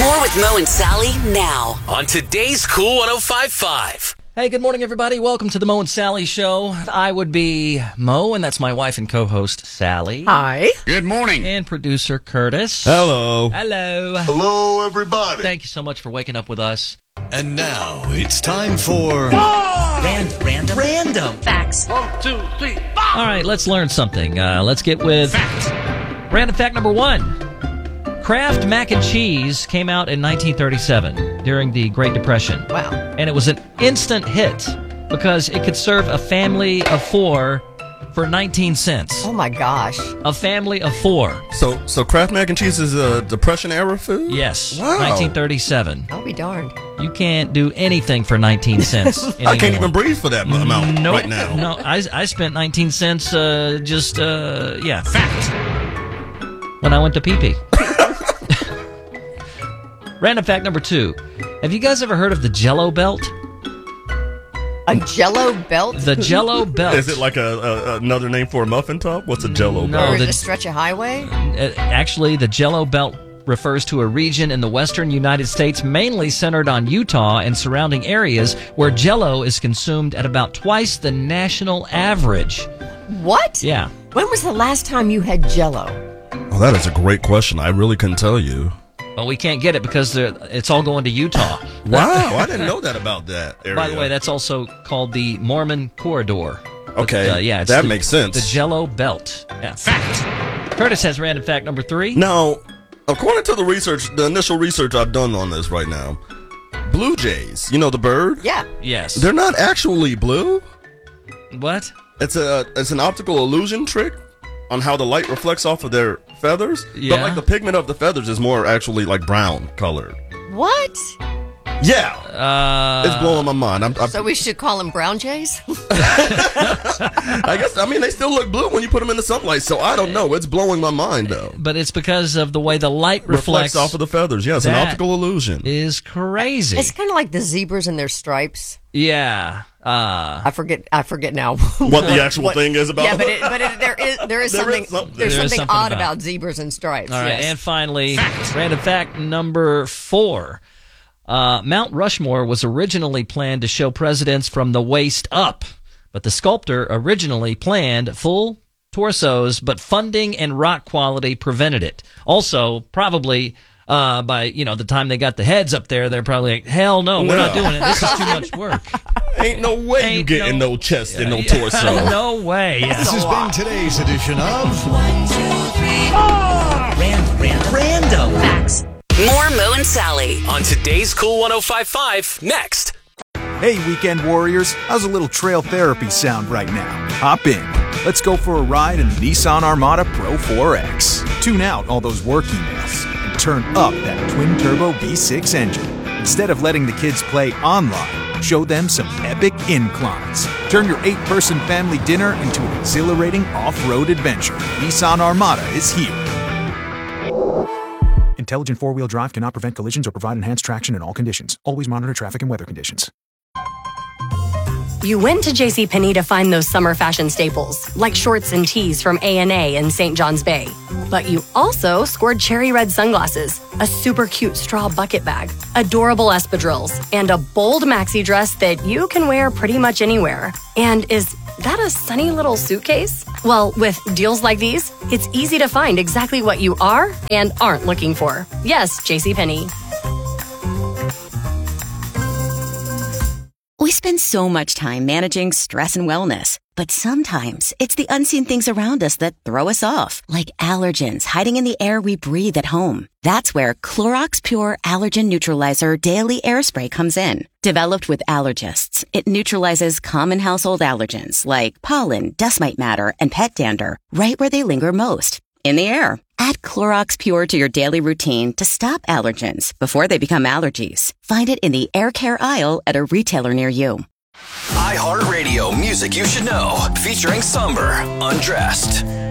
More with Mo and Sally now on today's Cool 105.5. Hey, good morning, everybody. Welcome to the Mo and Sally Show. I would be Mo, and that's my wife and co-host, Sally. Hi. Good morning. And producer, Curtis. Hello. Hello. Hello, everybody. Thank you so much for waking up with us. And now it's time for Random facts. 1, 2, 3, 4. All right, let's learn something. Let's get with random fact number 1. Kraft mac and cheese came out in 1937 during the Great Depression. Wow. And it was an instant hit because it could serve a family of 4 for 19 cents. Oh my gosh. A family of 4. So Kraft mac and cheese is a Depression era food? Yes. Wow. 1937. I'll be darned. You can't do anything for 19 cents anymore. I can't even breathe for that amount Nope. right now. No, I spent 19 cents fact. When I went to pee-pee. Random fact number 2. Have you guys ever heard of the Jell-O belt? A Jell-O belt? The Jell-O belt. Is it like another name for a muffin top? What's a Jell-O No. belt? Or is the- it a stretch of highway? Actually, the Jell-O belt refers to a region in the western United States mainly centered on Utah and surrounding areas where Jell-O is consumed at about twice the national average. What? Yeah. When was the last time you had Jell-O? Oh, that is a great question. I really couldn't tell you. But we can't get it because it's all going to Utah. Wow, I didn't know that about that area. By the way, that's also called the Mormon Corridor. Okay, But, it's that makes sense. The Jell-O belt. Yeah. Fact. Curtis has random fact number 3. Now, according to the initial research I've done on this right now, blue jays, you know the bird? Yeah. Yes. They're not actually blue. What? It's an optical illusion trick on how the light reflects off of their feathers. Yeah. But like the pigment of the feathers is more actually like brown colored. What? Yeah. It's blowing my mind. So we should call them brown jays? I guess, they still look blue when you put them in the sunlight, so I don't know. It's blowing my mind, though. But it's because of the way the light reflects Off of the feathers. Yeah, it's an That optical illusion. is crazy. It's kind of like the zebras and their stripes. Yeah. I forget now. What the actual thing is about. Yeah, but there is something something odd about about zebras and stripes. All right, yes. and finally, random fact number 4. Mount Rushmore was originally planned to show presidents from the waist up, but the sculptor originally planned full torsos, but funding and rock quality prevented it. Also, probably by the time they got the heads up there, they're probably like, hell no, we're not doing it. This is too much work. Ain't no way you getting no chest and no torso. No way. Yeah. This has been today's edition of Random facts. More Mo and Sally On today's Cool 105.5 next. Hey, weekend warriors, how's a little trail therapy sound right now? Hop in. Let's go for a ride in the Nissan Armada Pro 4X. Tune out all those work emails and turn up that twin-turbo V6 engine. Instead of letting the kids play online, show them some epic inclines. Turn your 8-person family dinner into an exhilarating off-road adventure. Nissan Armada is here. Intelligent four-wheel drive cannot prevent collisions or provide enhanced traction in all conditions. Always monitor traffic and weather conditions. You went to JCPenney to find those summer fashion staples, like shorts and tees from A&A and St. John's Bay. But you also scored cherry red sunglasses, a super cute straw bucket bag, adorable espadrilles, and a bold maxi dress that you can wear pretty much anywhere. And is that a sunny little suitcase? Well, with deals like these, it's easy to find exactly what you are and aren't looking for. Yes, JCPenney. We spend so much time managing stress and wellness, but sometimes it's the unseen things around us that throw us off, like allergens hiding in the air we breathe at home. That's where Clorox Pure Allergen Neutralizer Daily Air Spray comes in. Developed with allergists, it neutralizes common household allergens like pollen, dust mite matter, and pet dander right where they linger most, in the air. Add Clorox Pure to your daily routine to stop allergens before they become allergies. Find it in the air care aisle at a retailer near you. iHeartRadio Music You Should Know, featuring Somber, Undressed.